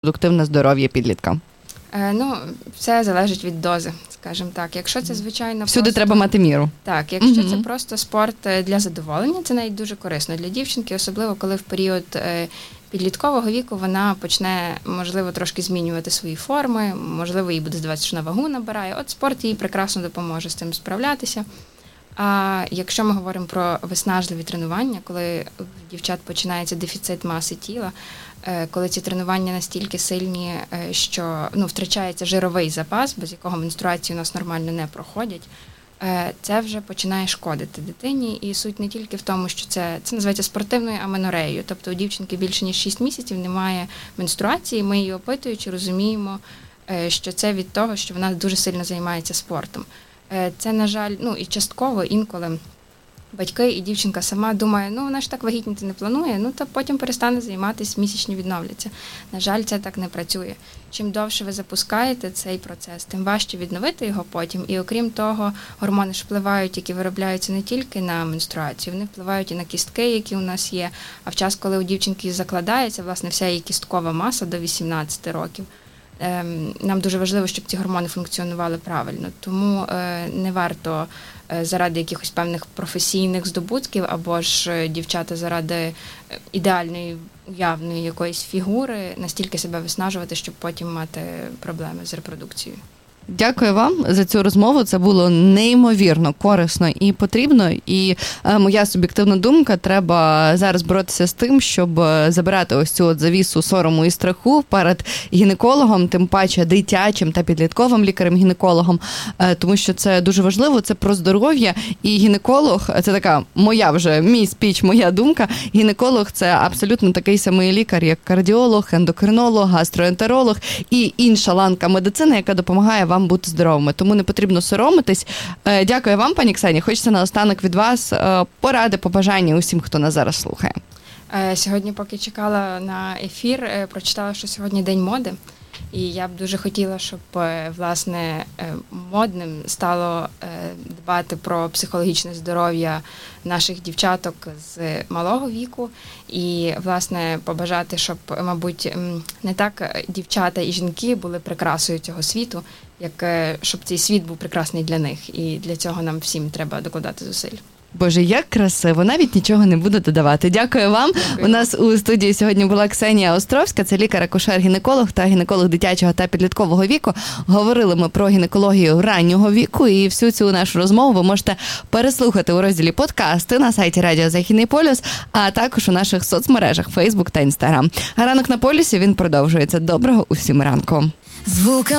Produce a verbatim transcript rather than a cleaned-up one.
продуктивне здоров'я підлітка? Е, ну, все залежить від дози, скажімо так. Якщо це, звичайно, Всюди просто... треба мати міру. Так, якщо угу. це просто спорт для задоволення, це навіть дуже корисно для дівчинки, особливо коли в період е, підліткового віку вона почне, можливо, трошки змінювати свої форми, можливо, їй буде здаватися, що на вагу набирає. От спорт їй прекрасно допоможе з цим справлятися. А якщо ми говоримо про виснажливі тренування, коли в дівчат починається дефіцит маси тіла, коли ці тренування настільки сильні, що ну, втрачається жировий запас, без якого менструації у нас нормально не проходять, це вже починає шкодити дитині. І суть не тільки в тому, що це, це називається спортивною аменореєю. Тобто у дівчинки більше ніж шість місяців немає менструації, ми її опитуючи розуміємо, що це від того, що вона дуже сильно займається спортом. Це, на жаль, ну і частково інколи батьки і дівчинка сама думає, ну вона ж так вагітніти не планує, ну то потім перестане займатися, місячні відновляться. На жаль, це так не працює. Чим довше ви запускаєте цей процес, тим важче відновити його потім. І окрім того, гормони ж впливають, які виробляються не тільки на менструацію, вони впливають і на кістки, які у нас є. А в час, коли у дівчинки закладається, власне, вся її кісткова маса до вісімнадцяти років, нам дуже важливо, щоб ці гормони функціонували правильно. Тому не варто заради якихось певних професійних здобутків або ж дівчата заради ідеальної, уявної якоїсь фігури настільки себе виснажувати, щоб потім мати проблеми з репродукцією. Дякую вам за цю розмову. Це було неймовірно корисно і потрібно. І е, моя суб'єктивна думка, треба зараз боротися з тим, щоб забирати ось цю от завісу сорому і страху перед гінекологом, тим паче дитячим та підлітковим лікарем-гінекологом, е, тому що це дуже важливо, це про здоров'я. І гінеколог, це така моя вже, мій спіч, моя думка, гінеколог – це абсолютно такий самий лікар, як кардіолог, ендокринолог, гастроентеролог і інша ланка медицини, яка допомагає вам бути здоровими. Тому не потрібно соромитись. Дякую вам, пані Ксені. Хочеться наостанок від вас поради, побажання усім, хто нас зараз слухає. Сьогодні, поки чекала на ефір, прочитала, що сьогодні День моди. І я б дуже хотіла, щоб, власне, модним стало дбати про психологічне здоров'я наших дівчаток з малого віку. І, власне, побажати, щоб, мабуть, не так дівчата і жінки були прикрасою цього світу, як щоб цей світ був прекрасний для них. І для цього нам всім треба докладати зусиль. Боже, як красиво, навіть нічого не буду додавати. Дякую вам. Дякую. У нас у студії сьогодні була Ксенія Островська, це лікар-акушер-гінеколог та гінеколог дитячого та підліткового віку. Говорили ми про гінекологію раннього віку, і всю цю нашу розмову ви можете переслухати у розділі подкасти на сайті Радіо Західний полюс, а також у наших соцмережах Facebook та Instagram. А ранок на полюсі, він продовжується. Доброго усім ранку. Звука